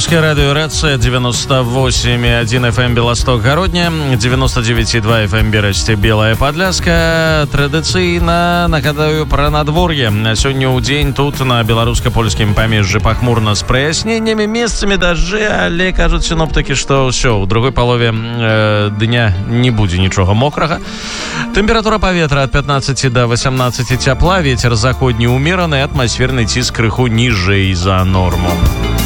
Белорусское радио «Рация», 98,1 FM Белосток Городня, 99,2 FM Берасці Белая Подляска. Традыцыйна нагадаю пра надвор'е. Сёння ў дзень тут на беларуска-польскім памежжы пахмурна з праясненнямі, месцамі дажджы, але кажуць сіноптыкі, што ўсё, у другой палове дня не будзе нічога мокрага. Тэмпература паветра ад 15 до 18 цяпла, вецер заходні ўмераны, атмасферны ціск крыху ніжэй за норму.